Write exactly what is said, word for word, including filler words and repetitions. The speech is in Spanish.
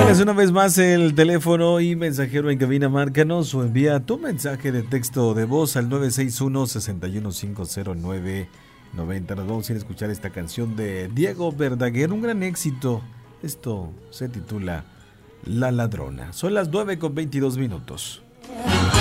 Recuerden una vez más el teléfono y mensajero en cabina, márcanos o envía tu mensaje de texto de voz al nueve seis uno, seis uno cinco cero nueve nueve cero. Nos vamos a ir a escuchar esta canción de Diego Verdaguer, un gran éxito. Esto se titula La Ladrona. Son las nueve con veintidós minutos.